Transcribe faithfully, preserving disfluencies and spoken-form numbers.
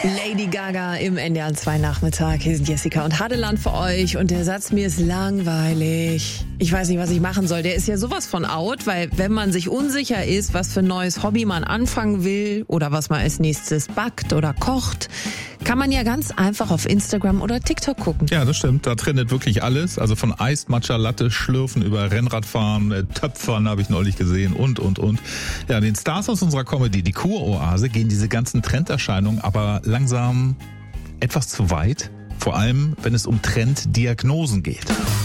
Lady Gaga im N D R zwei Nachmittag. Hier sind Jessica und Hadeland für euch. Und der Satz, mir ist langweilig. Ich weiß nicht, was ich machen soll. Der ist ja sowas von out, weil wenn man sich unsicher ist, was für ein neues Hobby man anfangen will oder was man als nächstes backt oder kocht, kann man ja ganz einfach auf Instagram oder TikTok gucken. Ja, das stimmt. Da trendet wirklich alles. Also von Eis, Matcha, Latte, Schlürfen über Rennradfahren, Töpfern habe ich neulich gesehen und, und, und. Ja, den Stars aus unserer Comedy, die Kuroase, gehen diese ganzen Trenderscheinungen aber langsam etwas zu weit. Vor allem, wenn es um Trenddiagnosen geht.